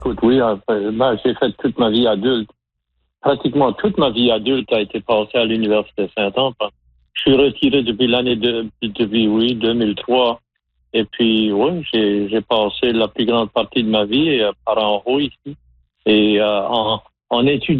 Écoute, oui, j'ai fait toute ma vie adulte. Pratiquement toute ma vie adulte a été passée à l'Université Saint-Anne. Je suis retiré depuis 2003. Et puis, oui, j'ai passé la plus grande partie de ma vie par en haut ici. Et en étudiant